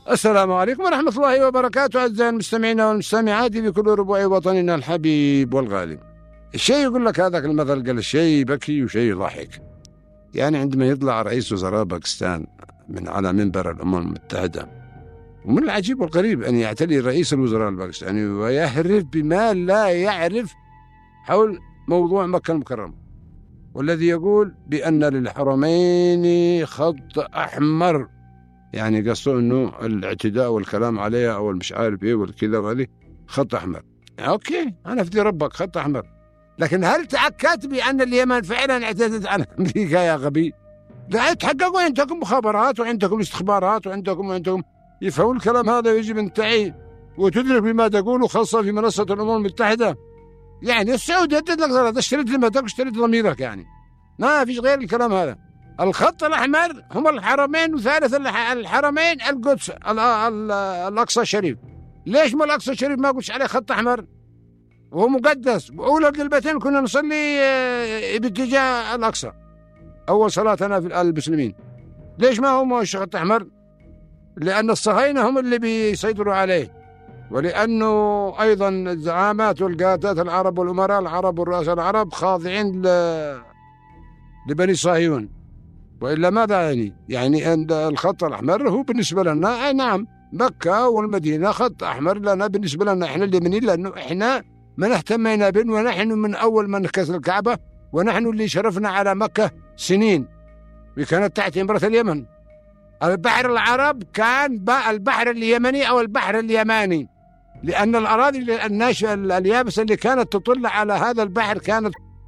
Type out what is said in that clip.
السلام عليكم ورحمة الله وبركاته، أعزائي المستمعين والمستمعات في كل ربوع وطننا الحبيب والغالي. الشيء يقول لك هذاك المثل، قال الشيء يبكي وشيء يضحك. يعني عندما يطلع رئيس وزراء باكستان على منبر الأمم المتحدة، ومن العجيب والغريب أن يعتلي رئيس الوزراء الباكستاني ويهرف بما لا يعرف حول موضوع مكة المكرمة، والذي يقول بأن للحرمين خط أحمر. يعني قصده انه الاعتداء والكلام عليها او مش عارف ايه والكذا، وهذه خط احمر. اوكي، انا في ربك خط احمر، لكن هل تاكدت بان اليمن فعلا اعتدت على امريكا يا غبي؟ لا، تحققوا، عندكم مخابرات وعندكم استخبارات وعندكم يفهموا الكلام هذا، ويجب ان تعي وتدرك بما تقول، خاصه في منصه الامم المتحده. يعني السعوديه ادت لك اشتريت لمتك واشتريت ضميرك، يعني ما فيش غير الكلام هذا. الخط الأحمر هم الحرمين، وثالث الحرمين القدس الأقصى الشريف. ليش ما الأقصى الشريف ما قلتش عليه خط أحمر وهو مقدس؟ أولى قلبتين كنا نصلي باتجاه الأقصى أول صلاتنا في المسلمين. ليش ما هو خط أحمر؟ لأن الصهاينة هم اللي بيسيطروا عليه، ولأنه أيضا الزعامات والقادات العرب والأمراء العرب والرؤساء العرب خاضعين لبني صهيون. وإلا ماذا يعني أن الخط الأحمر هو بالنسبة لنا، نعم، مكة والمدينة خط أحمر لنا بالنسبة لنا إحنا اليمنيين، لأنه إحنا من اهتمينا به، ونحن من أول من كسر الكعبة، ونحن اللي شرفنا على مكة سنين وكانت تحت إمارة اليمن. البحر العرب كان البحر اليمني أو البحر اليماني، لأن الأراضي الناشئة اليابسة اللي كانت تطل على هذا البحر كانت